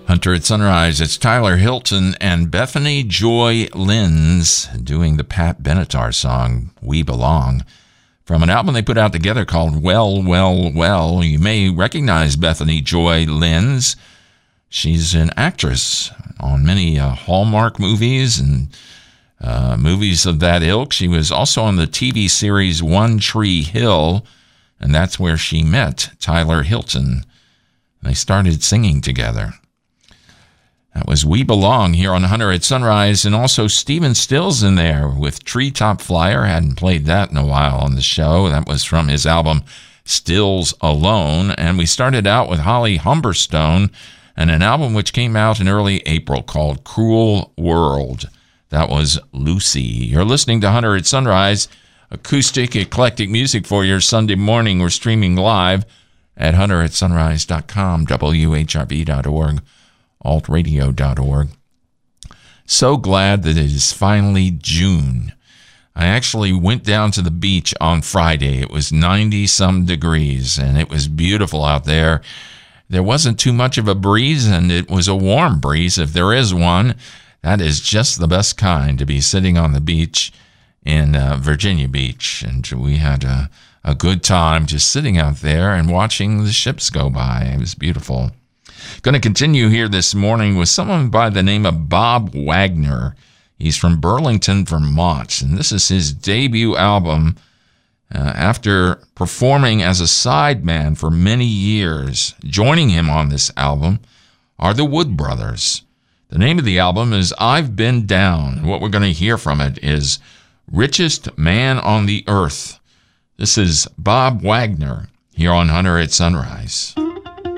Hunter at Sunrise. It's Tyler Hilton and Bethany Joy Lenz doing the Pat Benatar song, We Belong, from an album they put out together called Well, Well, Well. You may recognize Bethany Joy Lenz. She's an actress on many Hallmark movies and movies of that ilk. She was also on the TV series One Tree Hill, and that's where she met Tyler Hilton. They started singing together. That was We Belong here on Hunter at Sunrise, and also Stephen Stills in there with Treetop Flyer. Hadn't played that in a while on the show. That was from his album Stills Alone. And we started out with Holly Humberstone and an album which came out in early April called Cruel World. That was Lucy. You're listening to Hunter at Sunrise, acoustic, eclectic music for your Sunday morning. We're streaming live at hunteratsunrise.com, WHRV.org. altradio.org. So glad that it is finally June. I actually went down to the beach on Friday. It was 90-some degrees, and it was beautiful out there. There wasn't too much of a breeze, and it was a warm breeze, if there is one. That is just the best kind, to be sitting on the beach in Virginia Beach. And we had a good time just sitting out there and watching the ships go by. It was beautiful. Going to continue here this morning with someone by the name of Bob Wagner. He's from Burlington, Vermont, and this is his debut album. After performing as a sideman for many years, joining him on this album are the Wood Brothers. The name of the album is I've Been Down. What we're going to hear from it is Richest Man on the Earth. This is Bob Wagner here on Hunter at Sunrise.